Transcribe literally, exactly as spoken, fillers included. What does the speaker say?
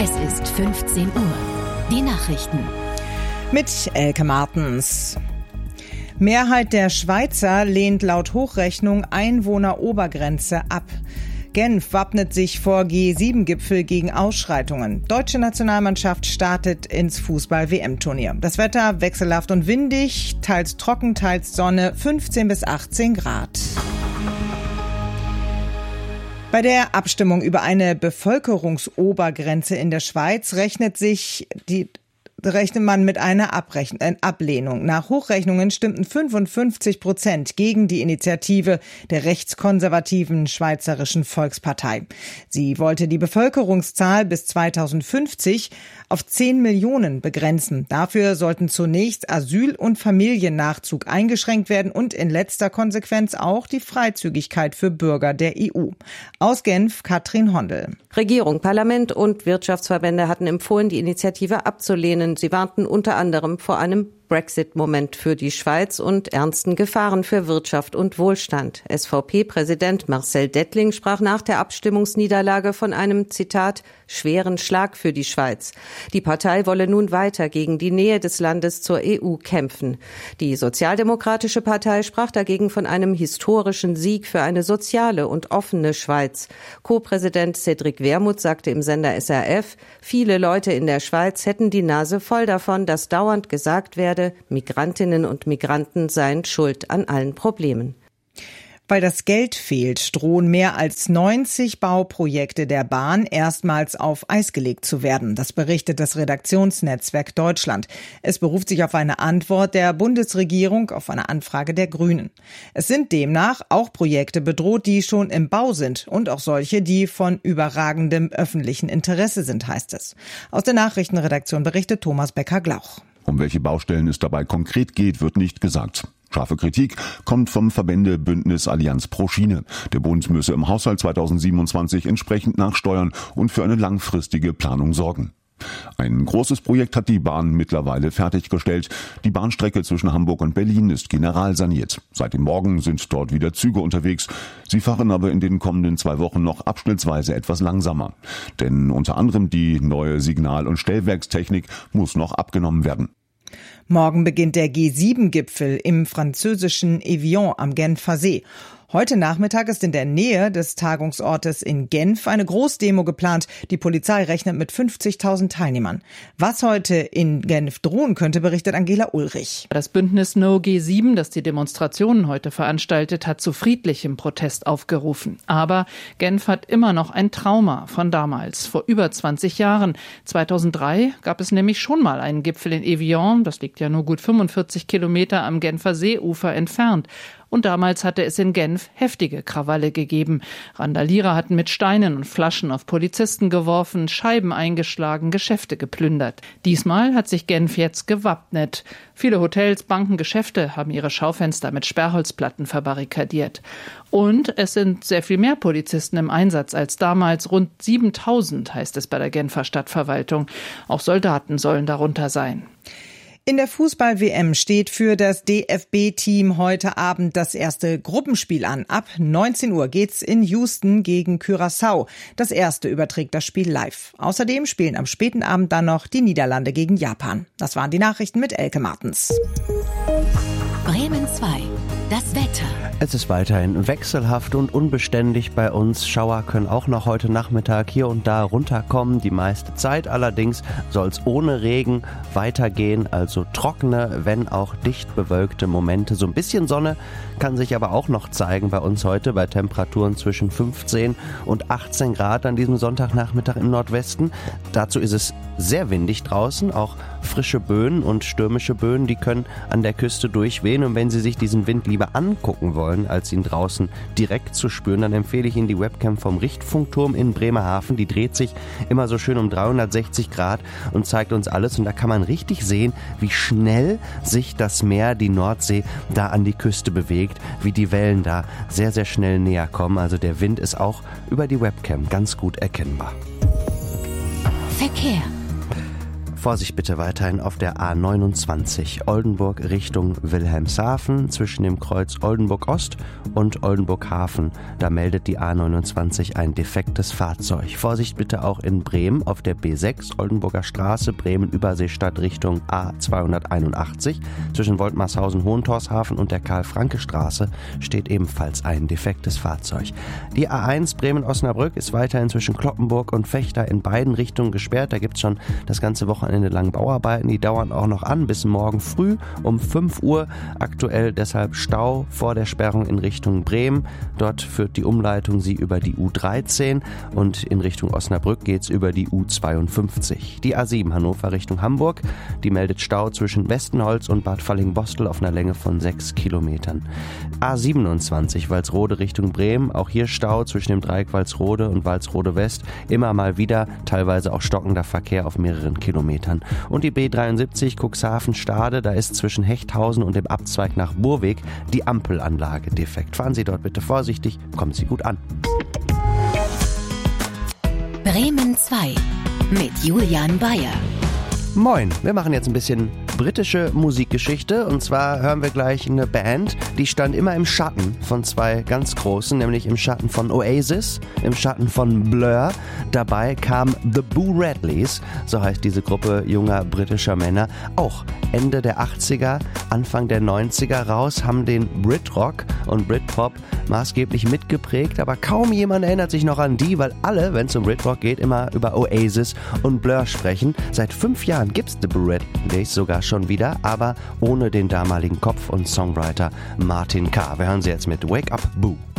Es ist fünfzehn Uhr. Die Nachrichten. Mit Elke Martens. Mehrheit der Schweizer lehnt laut Hochrechnung Einwohnerobergrenze ab. Genf wappnet sich vor G sieben Gipfel gegen Ausschreitungen. Deutsche Nationalmannschaft startet ins Fußball-W M-Turnier. Das Wetter wechselhaft und windig, teils trocken, teils Sonne, fünfzehn bis achtzehn Grad. Bei der Abstimmung über eine Bevölkerungsobergrenze in der Schweiz rechnet sich die rechnet man mit einer Abrechn- äh, Ablehnung. Nach Hochrechnungen stimmten fünfundfünfzig Prozent gegen die Initiative der rechtskonservativen Schweizerischen Volkspartei. Sie wollte die Bevölkerungszahl bis zweitausendfünfzig auf zehn Millionen begrenzen. Dafür sollten zunächst Asyl- und Familiennachzug eingeschränkt werden und in letzter Konsequenz auch die Freizügigkeit für Bürger der E U. Aus Genf, Katrin Hondel. Regierung, Parlament und Wirtschaftsverbände hatten empfohlen, die Initiative abzulehnen. Sie warnten unter anderem vor einem Brexit-Moment für die Schweiz und ernsten Gefahren für Wirtschaft und Wohlstand. S V P-Präsident Marcel Dettling sprach nach der Abstimmungsniederlage von einem, Zitat, schweren Schlag für die Schweiz. Die Partei wolle nun weiter gegen die Nähe des Landes zur E U kämpfen. Die Sozialdemokratische Partei sprach dagegen von einem historischen Sieg für eine soziale und offene Schweiz. Co-Präsident Cédric Wermuth sagte im Sender S R F, viele Leute in der Schweiz hätten die Nase voll davon, dass dauernd gesagt werde, Migrantinnen und Migranten seien schuld an allen Problemen. Weil das Geld fehlt, drohen mehr als neunzig Bauprojekte der Bahn erstmals auf Eis gelegt zu werden. Das berichtet das Redaktionsnetzwerk Deutschland. Es beruft sich auf eine Antwort der Bundesregierung auf eine Anfrage der Grünen. Es sind demnach auch Projekte bedroht, die schon im Bau sind und auch solche, die von überragendem öffentlichen Interesse sind, heißt es. Aus der Nachrichtenredaktion berichtet Thomas Becker-Glauch. Um welche Baustellen es dabei konkret geht, wird nicht gesagt. Scharfe Kritik kommt vom Verbände Bündnis Allianz pro Schiene. Der Bund müsse im Haushalt zweitausendsiebenundzwanzig entsprechend nachsteuern und für eine langfristige Planung sorgen. Ein großes Projekt hat die Bahn mittlerweile fertiggestellt. Die Bahnstrecke zwischen Hamburg und Berlin ist generalsaniert. Seit dem Morgen sind dort wieder Züge unterwegs. Sie fahren aber in den kommenden zwei Wochen noch abschnittsweise etwas langsamer. Denn unter anderem die neue Signal- und Stellwerkstechnik muss noch abgenommen werden. Morgen beginnt der G sieben Gipfel im französischen Evian am Genfer See. Heute Nachmittag ist in der Nähe des Tagungsortes in Genf eine Großdemo geplant. Die Polizei rechnet mit fünfzigtausend Teilnehmern. Was heute in Genf drohen könnte, berichtet Angela Ulrich. Das Bündnis No G sieben, das die Demonstrationen heute veranstaltet, hat zu friedlichem Protest aufgerufen. Aber Genf hat immer noch ein Trauma von damals, vor über zwanzig Jahren. zweitausenddrei gab es nämlich schon mal einen Gipfel in Evian. Das liegt ja nur gut fünfundvierzig Kilometer am Genfer Seeufer entfernt. Und damals hatte es in Genf heftige Krawalle gegeben. Randalierer hatten mit Steinen und Flaschen auf Polizisten geworfen, Scheiben eingeschlagen, Geschäfte geplündert. Diesmal hat sich Genf jetzt gewappnet. Viele Hotels, Banken, Geschäfte haben ihre Schaufenster mit Sperrholzplatten verbarrikadiert. Und es sind sehr viel mehr Polizisten im Einsatz als damals. Rund siebentausend heißt es bei der Genfer Stadtverwaltung. Auch Soldaten sollen darunter sein. In der Fußball-W M steht für das D F B-Team heute Abend das erste Gruppenspiel an. Ab neunzehn Uhr geht's in Houston gegen Curaçao. Das erste überträgt das Spiel live. Außerdem spielen am späten Abend dann noch die Niederlande gegen Japan. Das waren die Nachrichten mit Elke Martens. Bremen zwei. Das Wetter. Es ist weiterhin wechselhaft und unbeständig bei uns. Schauer können auch noch heute Nachmittag hier und da runterkommen. Die meiste Zeit allerdings soll es ohne Regen weitergehen, also trockene, wenn auch dicht bewölkte Momente. So ein bisschen Sonne kann sich aber auch noch zeigen bei uns heute bei Temperaturen zwischen fünfzehn und achtzehn Grad an diesem Sonntagnachmittag im Nordwesten. Dazu ist es sehr windig draußen, auch frische Böen und stürmische Böen, die können an der Küste durchwehen. Und wenn Sie sich diesen Wind lieber angucken wollen, als ihn draußen direkt zu spüren, dann empfehle ich Ihnen die Webcam vom Richtfunkturm in Bremerhaven. Die dreht sich immer so schön um dreihundertsechzig Grad und zeigt uns alles. Und da kann man richtig sehen, wie schnell sich das Meer, die Nordsee, da an die Küste bewegt, wie die Wellen da sehr, sehr schnell näher kommen. Also der Wind ist auch über die Webcam ganz gut erkennbar. Verkehr. Vorsicht bitte weiterhin auf der A neunundzwanzig Oldenburg Richtung Wilhelmshaven zwischen dem Kreuz Oldenburg Ost und Oldenburg Hafen. Da meldet die A neunundzwanzig ein defektes Fahrzeug. Vorsicht bitte auch in Bremen auf der B sechs Oldenburger Straße Bremen-Überseestadt Richtung A zweihunderteinundachtzig. Zwischen Woltmarshausen-Hohentorshafen und der Karl-Franke-Straße steht ebenfalls ein defektes Fahrzeug. Die A eins Bremen-Osnabrück ist weiterhin zwischen Cloppenburg und Vechta in beiden Richtungen gesperrt. Da gibt es schon das ganze Wochenende lang Bauarbeiten, die dauern auch noch an bis morgen früh um fünf Uhr. Aktuell deshalb Stau vor der Sperrung in Richtung Bremen. Dort führt die Umleitung sie über die U dreizehn und in Richtung Osnabrück geht's über die U zweiundfünfzig. Die A sieben Hannover Richtung Hamburg, die meldet Stau zwischen Westenholz und Bad Falling-Bostel auf einer Länge von sechs Kilometern. A siebenundzwanzig Walsrode Richtung Bremen, auch hier Stau zwischen dem Dreieck Walsrode und Walsrode West. Immer mal wieder, teilweise auch stockender Verkehr auf mehreren Kilometern. Und die B dreiundsiebzig Cuxhaven-Stade, da ist zwischen Hechthausen und dem Abzweig nach Burweg die Ampelanlage defekt. Fahren Sie dort bitte vorsichtig, kommen Sie gut an. Bremen zwei mit Julian Bayer. Moin, wir machen jetzt ein bisschen britische Musikgeschichte und zwar hören wir gleich eine Band, die stand immer im Schatten von zwei ganz großen, nämlich im Schatten von Oasis, im Schatten von Blur. Dabei kam The Boo Radleys, so heißt diese Gruppe junger britischer Männer, auch Ende der achtziger, Anfang der neunziger raus, haben den Britrock und Britpop maßgeblich mitgeprägt, aber kaum jemand erinnert sich noch an die, weil alle, wenn es um Britrock geht, immer über Oasis und Blur sprechen. Seit fünf Jahren gibt's The Boo Radleys sogar schon wieder, aber ohne den damaligen Kopf- und Songwriter Martin Carr. Wir hören sie jetzt mit Wake Up Boo.